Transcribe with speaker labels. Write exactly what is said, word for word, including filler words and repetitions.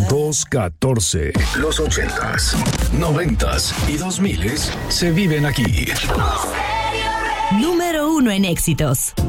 Speaker 1: dos catorce. Los ochentas, noventas y dos miles se viven aquí.
Speaker 2: Número uno en éxitos.